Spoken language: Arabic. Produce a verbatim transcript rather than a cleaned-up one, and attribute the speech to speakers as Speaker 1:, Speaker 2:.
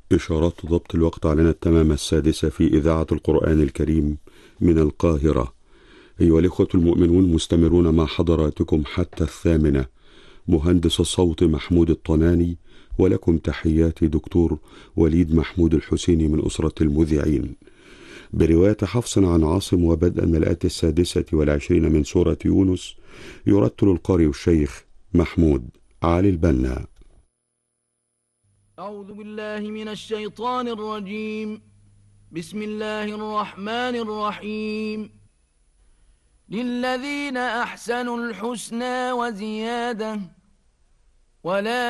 Speaker 1: إشارات ضبط الوقت علينا التمام السادسة في إذاعة القرآن الكريم من القاهرة. أيها الإخوة المؤمنون، مستمرون مع حضراتكم حتى الثامنة. مهندس الصوت محمود الطناني، ولكم تحياتي دكتور وليد محمود الحسيني من أسرة المذيعين. برواية حفص عن عاصم وبدءا من الآية السادسة والعشرين من سورة يونس، يرتل القارئ الشيخ محمود علي البنا.
Speaker 2: أعوذ بالله من الشيطان الرجيم. بسم الله الرحمن الرحيم. للذين أحسنوا الحسنى وزيادة ولا